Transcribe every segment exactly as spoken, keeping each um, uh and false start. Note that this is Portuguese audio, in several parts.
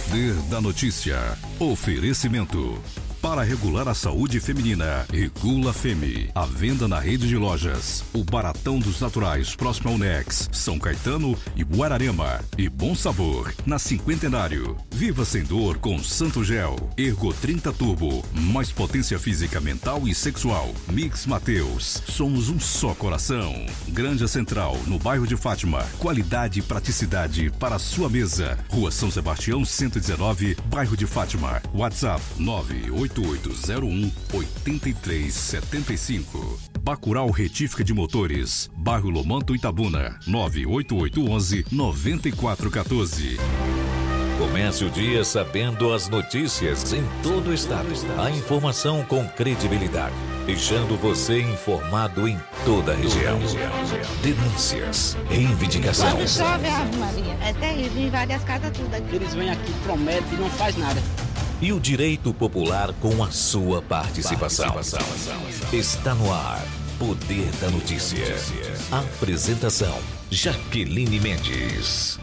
Poder da notícia. Oferecimento. Para regular a saúde feminina, Regula Feme. A venda na rede de lojas. O Baratão dos Naturais, próximo ao Nex, São Caetano e Guararema. E Bom Sabor, na Cinquentenário. Viva sem dor com Santo Gel. Ergo trinta Turbo. Mais potência física, mental e sexual. Mix Mateus. Somos um só coração. Granja Central, no bairro de Fátima. Qualidade e praticidade para a sua mesa. Rua São Sebastião, cento e dezenove, bairro de Fátima. WhatsApp nove oito oito zero um oito três sete cinco. Bacurau Retífica de Motores, bairro Lomanto, Itabuna, nove oito oito um um nove quatro um quatro. Comece o dia sabendo as notícias em todo o estado. A informação com credibilidade, deixando você informado em toda a região. Denúncias, reivindicação. Quando chove, Ave Maria, é terrível, em várias casas tudo aqui. Eles vêm aqui, prometem e não faz nada. E o direito popular com a sua participação. participação. Está no ar, Poder da Notícia. Apresentação, Jaqueline Mendes.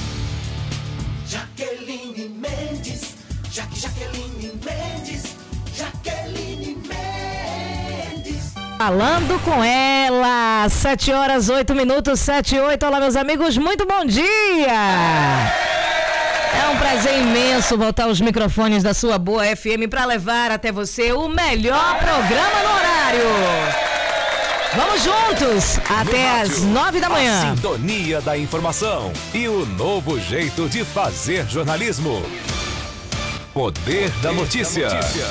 Jaqueline Mendes, Jaque Jaqueline Mendes, Jaqueline Mendes. Falando com ela, sete horas, oito minutos, sete e oito. Olá, meus amigos, muito bom dia! É um prazer imenso voltar aos microfones da sua boa F M para levar até você o melhor programa no horário. Vamos juntos até às nove da manhã. A sintonia da informação e o novo jeito de fazer jornalismo. Poder da Notícia.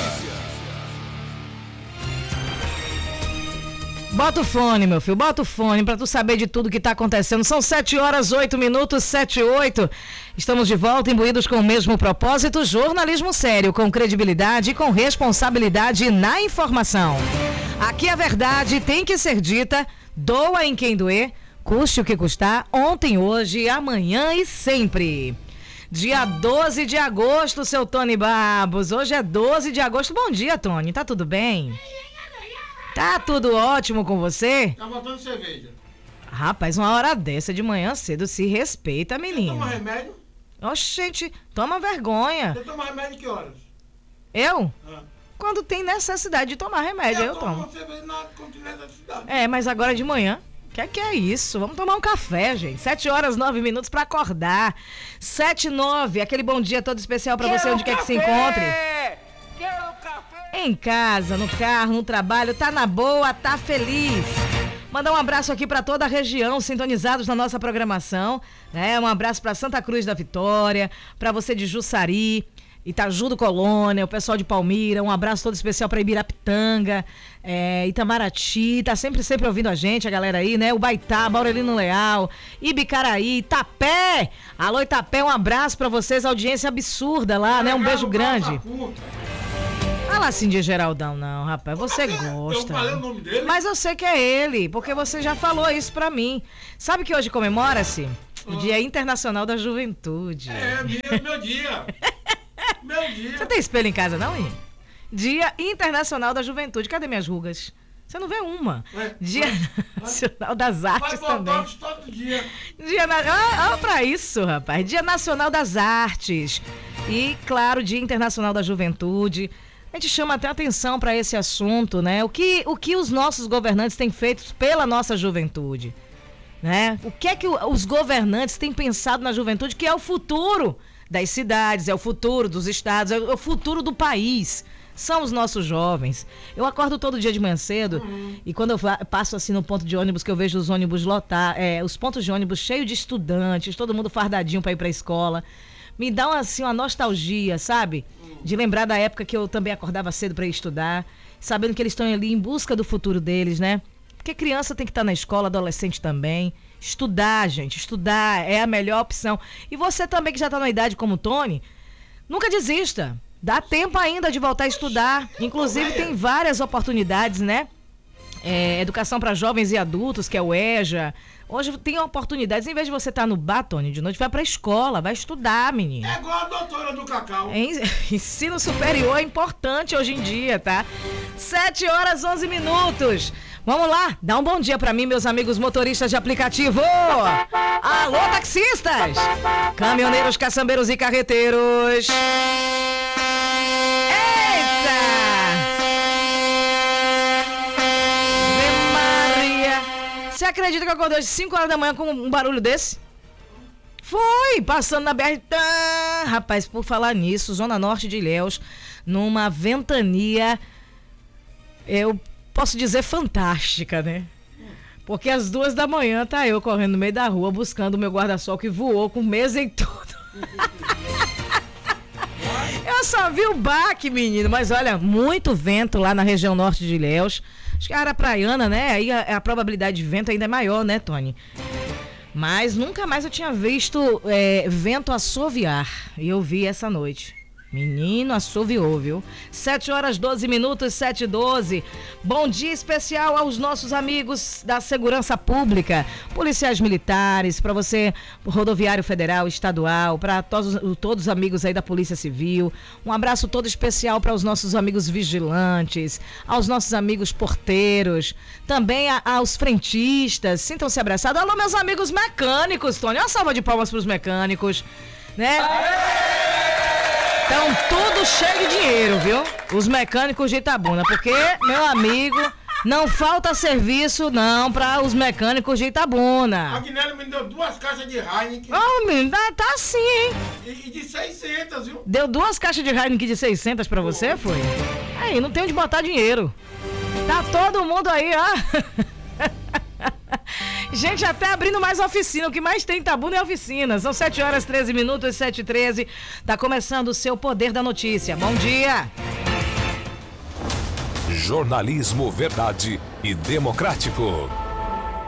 Bota o fone, meu filho, bota o fone pra tu saber de tudo que tá acontecendo. São sete horas, oito minutos, sete e oito. Estamos de volta, imbuídos com o mesmo propósito, jornalismo sério, com credibilidade e com responsabilidade na informação. Aqui a verdade tem que ser dita, doa em quem doer, custe o que custar, ontem, hoje, amanhã e sempre. Dia doze de agosto, seu Tony Babos, hoje é doze de agosto. Bom dia, Tony, tá tudo bem? Tá tudo ótimo com você? Tá faltando cerveja. Rapaz, uma hora dessa de manhã cedo, se respeita, menino. Você toma remédio? Oxente, toma vergonha. Você toma remédio que horas? Eu? Ah. Quando tem necessidade de tomar remédio, eu, eu tomo. Eu tomo cerveja na continente da cidade. É, mas agora de manhã, que é que é isso? Vamos tomar um café, gente. Sete horas, nove minutos pra acordar. Sete e nove, aquele bom dia todo especial pra você, onde quer que se encontre. Quero café! Em casa, no carro, no trabalho, tá na boa, tá feliz. Mandar um abraço aqui para toda a região, sintonizados na nossa programação, né? Um abraço para Santa Cruz da Vitória, para você de Jussari, Itaju do Colônia, o pessoal de Palmira, um abraço todo especial para Ibirapitanga, é, Itamaraty, tá sempre, sempre ouvindo a gente, a galera aí, né? Ubaitá, Maurelino Leal, Ibicaraí, Itapé, alô Itapé, um abraço para vocês, audiência absurda lá, né? Um beijo grande. Fala assim de Geraldão, não, rapaz, você gosta. Eu falei o nome dele. Mas eu sei que é ele, porque você já falou isso pra mim. Sabe que hoje comemora-se o ah. Dia Internacional da Juventude. É, meu, meu dia. Meu dia. Você tem espelho em casa, não, hein? Dia Internacional da Juventude. Cadê minhas rugas? Você não vê uma. É, Dia é, Nacional é. das Artes Vai também. Todo dia. Dia na... ah, ah, pra isso, rapaz. Dia Nacional das Artes. E, claro, Dia Internacional da Juventude. A gente chama até atenção para esse assunto, né? O que, o que os nossos governantes têm feito pela nossa juventude, né? O que é que o, os governantes têm pensado na juventude, que é o futuro das cidades, é o futuro dos estados, é o futuro do país. São os nossos jovens. Eu acordo todo dia de manhã cedo uhum. e quando eu passo assim no ponto de ônibus, que eu vejo os ônibus lotar, é, os pontos de ônibus cheios de estudantes, todo mundo fardadinho para ir para a escola, me dá uma, assim, uma nostalgia, sabe? De lembrar da época que eu também acordava cedo para ir estudar, sabendo que eles estão ali em busca do futuro deles, né? Porque criança tem que estar na escola, adolescente também. Estudar, gente, estudar é a melhor opção. E você também que já está na idade como o Tony, nunca desista. Dá tempo ainda de voltar a estudar. Inclusive tem várias oportunidades, né? É, educação para jovens e adultos, que é o EJA. Hoje tem oportunidades, em vez de você estar no bar, Tony, de noite, vai pra escola, vai estudar, menino. É igual a doutora do Cacau. Ensino superior é importante hoje em dia, tá? sete horas, onze minutos. Vamos lá, dá um bom dia pra mim, meus amigos motoristas de aplicativo. Alô, taxistas, caminhoneiros, caçambeiros e carreteiros. Eita! Ave Maria. Você acredita que eu acordei às cinco horas da manhã com um barulho desse? Foi, passando na B R. Ah, rapaz, por falar nisso, Zona Norte de Ilhéus, numa ventania, eu posso dizer fantástica, né? Porque às duas da manhã tá eu correndo no meio da rua buscando o meu guarda-sol que voou com mesa e tudo. Eu só vi o baque, menino, mas olha, muito vento lá na região norte de Ilhéus. Acho que a área praiana, né? Aí a, a probabilidade de vento ainda é maior, né, Tony? Mas nunca mais eu tinha visto é, vento assoviar. E eu vi essa noite. Menino, assoviou, viu? sete horas, doze minutos, sete e doze. Bom dia especial aos nossos amigos da Segurança Pública, policiais militares, para você, rodoviário federal, estadual, para todos, todos os amigos aí da Polícia Civil. Um abraço todo especial para os nossos amigos vigilantes, aos nossos amigos porteiros, também a, aos frentistas. Sintam-se abraçados. Alô, meus amigos mecânicos, Tony. Uma salva de palmas para os mecânicos, né? Estão tudo cheio de dinheiro, viu? Os mecânicos de Itabuna, porque, meu amigo, não falta serviço, não, para os mecânicos de Itabuna. A Guilherme me deu duas caixas de Heineken. Ô, menino, tá, tá assim, hein? E, e de seiscentas, viu? Deu duas caixas de Heineken de seiscentas pra você, foi? Aí, não tem onde botar dinheiro. Tá todo mundo aí, ó. Gente, até abrindo mais oficina. O que mais tem em Itabuna é oficina. São sete horas, treze minutos, sete e treze. Tá começando o seu Poder da Notícia. Bom dia. Jornalismo verdade e democrático.